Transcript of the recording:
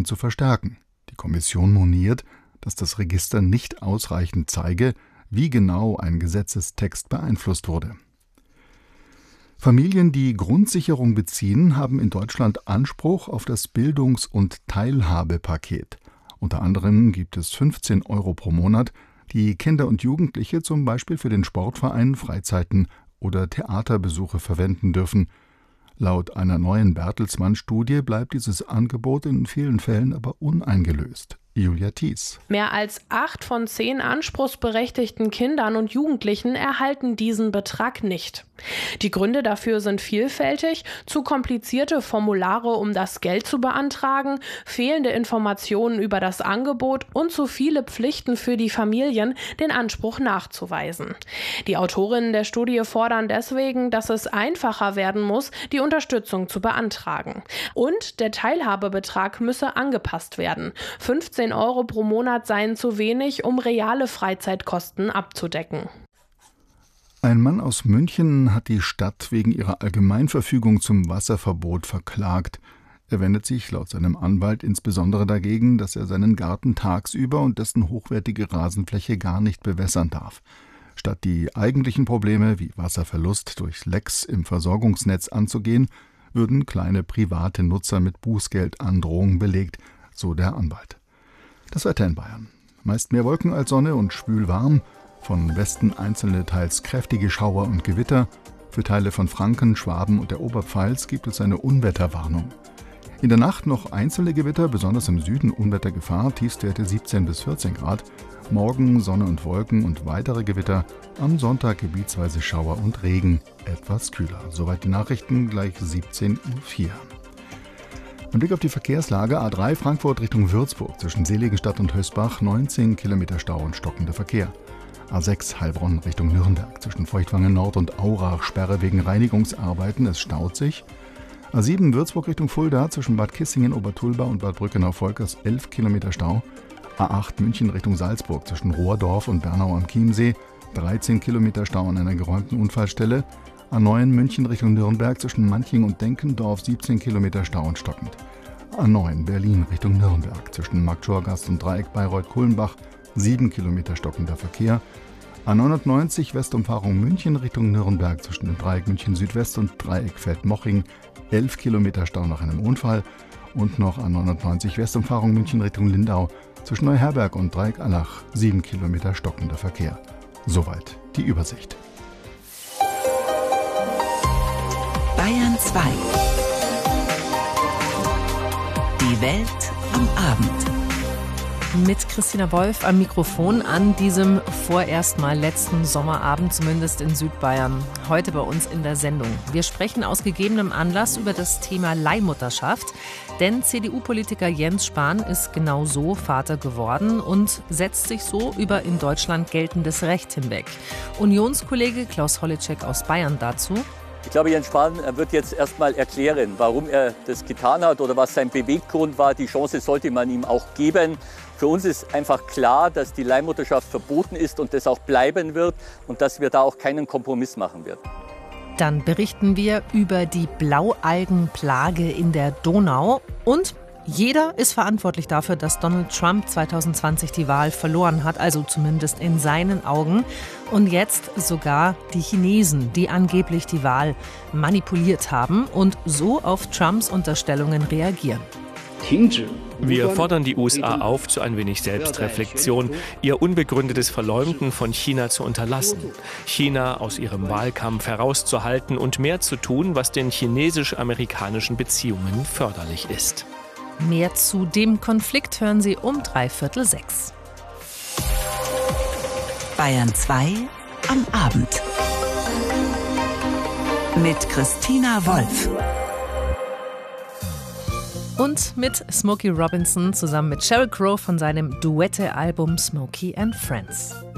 zu verstärken. Die Kommission moniert, dass das Register nicht ausreichend zeige, wie genau ein Gesetzestext beeinflusst wurde. Familien, die Grundsicherung beziehen, haben in Deutschland Anspruch auf das Bildungs- und Teilhabepaket. Unter anderem gibt es 15 € pro Monat, die Kinder und Jugendliche zum Beispiel für den Sportverein, Freizeiten oder Theaterbesuche verwenden dürfen. Laut einer neuen Bertelsmann-Studie bleibt dieses Angebot in vielen Fällen aber uneingelöst. Julia Thies. Mehr als 8 von 10 anspruchsberechtigten Kindern und Jugendlichen erhalten diesen Betrag nicht. Die Gründe dafür sind vielfältig: zu komplizierte Formulare, um das Geld zu beantragen, fehlende Informationen über das Angebot und zu viele Pflichten für die Familien, den Anspruch nachzuweisen. Die Autorinnen der Studie fordern deswegen, dass es einfacher werden muss, die Unterstützung zu beantragen. Und der Teilhabebetrag müsse angepasst werden. 15 € pro Monat seien zu wenig, um reale Freizeitkosten abzudecken. Ein Mann aus München hat die Stadt wegen ihrer Allgemeinverfügung zum Wasserverbot verklagt. Er wendet sich laut seinem Anwalt insbesondere dagegen, dass er seinen Garten tagsüber und dessen hochwertige Rasenfläche gar nicht bewässern darf. Statt die eigentlichen Probleme wie Wasserverlust durch Lecks im Versorgungsnetz anzugehen, würden kleine private Nutzer mit Bußgeldandrohungen belegt, so der Anwalt. Das Wetter in Bayern. Meist mehr Wolken als Sonne und schwül warm. Von Westen einzelne teils kräftige Schauer und Gewitter. Für Teile von Franken, Schwaben und der Oberpfalz gibt es eine Unwetterwarnung. In der Nacht noch einzelne Gewitter, besonders im Süden Unwettergefahr, Tiefstwerte 17 bis 14 Grad. Morgen Sonne und Wolken und weitere Gewitter. Am Sonntag gebietsweise Schauer und Regen, etwas kühler. Soweit die Nachrichten, gleich 17:04 Uhr. Ein Blick auf die Verkehrslage: A3 Frankfurt Richtung Würzburg, zwischen Seligenstadt und Hösbach 19 Kilometer Stau und stockender Verkehr. A6 Heilbronn Richtung Nürnberg, zwischen Feuchtwangen Nord und Aurach Sperre wegen Reinigungsarbeiten, es staut sich. A7 Würzburg Richtung Fulda, zwischen Bad Kissingen, Obertulba und Bad Brückenau-Volkers 11 Kilometer Stau. A8 München Richtung Salzburg, zwischen Rohrdorf und Bernau am Chiemsee 13 Kilometer Stau an einer geräumten Unfallstelle. A9 München Richtung Nürnberg, zwischen Manching und Denkendorf 17 Kilometer Stau und stockend. A9 Berlin Richtung Nürnberg, zwischen Marktschorgast und Dreieck Bayreuth-Kulmbach 7 Kilometer stockender Verkehr. A99 Westumfahrung München Richtung Nürnberg, zwischen dem Dreieck München Südwest und Dreieck Feldmoching 11 Kilometer Stau nach einem Unfall. Und noch A99 Westumfahrung München Richtung Lindau, zwischen Neuherberg und Dreieck Allach 7 Kilometer stockender Verkehr. Soweit die Übersicht. Bayern 2. Die Welt am Abend. Mit Christina Wolf am Mikrofon an diesem vorerst mal letzten Sommerabend, zumindest in Südbayern. Heute bei uns in der Sendung. Wir sprechen aus gegebenem Anlass über das Thema Leihmutterschaft. Denn CDU-Politiker Jens Spahn ist genau so Vater geworden und setzt sich so über in Deutschland geltendes Recht hinweg. Unionskollege Klaus Holleczek aus Bayern dazu. Ich glaube, Jens Spahn wird jetzt erst mal erklären, warum er das getan hat oder was sein Beweggrund war. Die Chance sollte man ihm auch geben. Für uns ist einfach klar, dass die Leihmutterschaft verboten ist und das auch bleiben wird und dass wir da auch keinen Kompromiss machen werden. Dann berichten wir über die Blaualgenplage in der Donau und jeder ist verantwortlich dafür, dass Donald Trump 2020 die Wahl verloren hat, also zumindest in seinen Augen. Und jetzt sogar die Chinesen, die angeblich die Wahl manipuliert haben und so auf Trumps Unterstellungen reagieren. Wir fordern die USA auf zu ein wenig Selbstreflexion, ihr unbegründetes Verleumden von China zu unterlassen, China aus ihrem Wahlkampf herauszuhalten und mehr zu tun, was den chinesisch-amerikanischen Beziehungen förderlich ist. Mehr zu dem Konflikt hören Sie um 5:45. Bayern 2 am Abend. Mit Christina Wolf. Und mit Smokey Robinson zusammen mit Sheryl Crow von seinem Duette-Album Smokey and Friends.